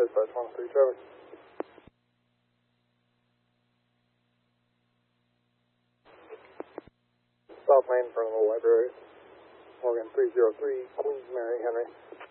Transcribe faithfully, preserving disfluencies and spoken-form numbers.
dispatch one three traffic. South Main in front of the library. Morgan three zero three, Queens Mary, Henry.